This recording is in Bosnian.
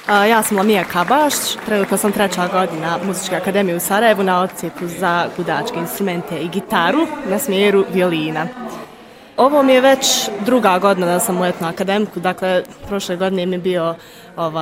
Ja sam Lamija Kabaš, trenutno sam 3. godina Muzičke akademije u Sarajevu na odsjeku za gudačke instrumente i gitaru na smjeru violina. Ovo mi je već 2. godina da sam u etnoakademiku, dakle prošle godine mi je bio